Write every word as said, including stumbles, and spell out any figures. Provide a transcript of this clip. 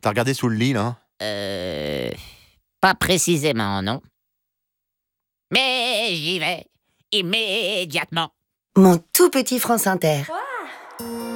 T'as regardé sous le lit, là? Euh... Pas précisément, non. Mais j'y vais immédiatement. Mon tout petit France Inter.